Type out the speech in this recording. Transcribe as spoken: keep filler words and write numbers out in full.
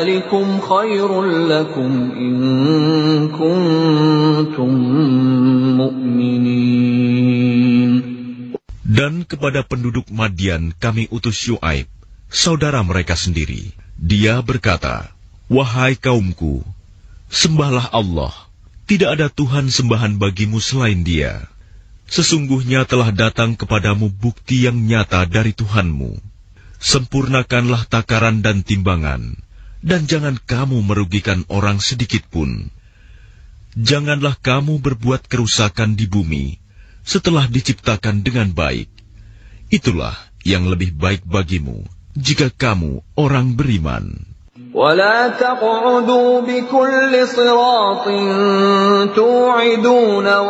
ذَلِكُمْ خَيْرٌ لَكُمْ إِن كُنتُم مُّؤْمِنِينَ. Dan kepada penduduk Madian kami utus Syuaib, saudara mereka sendiri. Dia berkata, "Wahai kaumku, sembahlah Allah. Tidak ada Tuhan sembahan bagimu selain Dia. Sesungguhnya telah datang kepadamu bukti yang nyata dari Tuhanmu. Sempurnakanlah takaran dan timbangan, dan jangan kamu merugikan orang sedikit pun. Janganlah kamu berbuat kerusakan di bumi setelah diciptakan dengan baik. Itulah yang lebih baik bagimu jika kamu orang beriman." وَلَا تَقْعُدُوا بِكُلِّ صِرَاطٍ تُوعِدُونَ